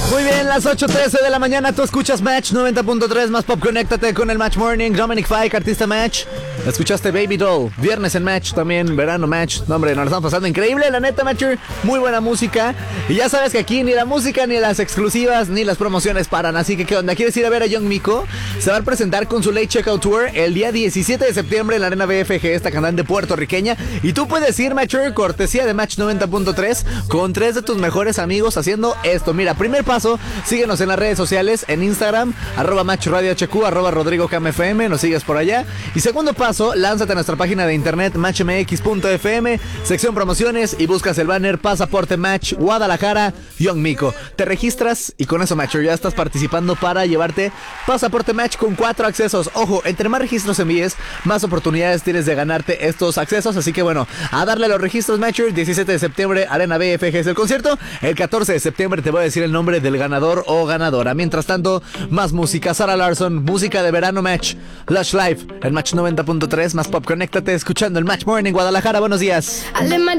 Muy bien, las 8:13 de la mañana, tú escuchas Match 90.3 más Pop. Conéctate con el Match Morning. Dominic Fike, artista Match. Escuchaste Baby Doll, viernes en Match también, verano Match. No, hombre, nos la estamos pasando increíble, la neta, Matcher. Muy buena música. Y ya sabes que aquí ni la música, ni las exclusivas, ni las promociones paran. Así que, ¿qué onda? ¿Quieres ir a ver a Young Miko? Se va a presentar con su Late Checkout Tour el día 17 de septiembre en la Arena BFG, esta cantante puertorriqueña. Y tú puedes ir, Matcher, cortesía de Match 90.3, con 3 de tus mejores amigos haciendo esto. Mira, primer paso, síguenos en las redes sociales, en Instagram, @MatchRadioHQ, @RodrigoCamFM, nos sigues por allá. Y segundo paso, lánzate a nuestra página de internet, matchmx.fm, sección promociones, y buscas el banner Pasaporte Match Guadalajara Young Miko. Te registras y con eso, Matcher, ya estás participando para llevarte Pasaporte Match con 4 accesos. Ojo, entre más registros envíes, más oportunidades tienes de ganarte estos accesos. Así que bueno, a darle a los registros, Matcher. 17 de septiembre, Arena BFG es el concierto. El 14 de septiembre te voy a decir el nombre del ganador o ganadora. Mientras tanto, más música. Sarah Larson, música de verano Match. Lush Life, el Match 90.3 más Pop. Conéctate escuchando el Match Morning Guadalajara. Buenos días.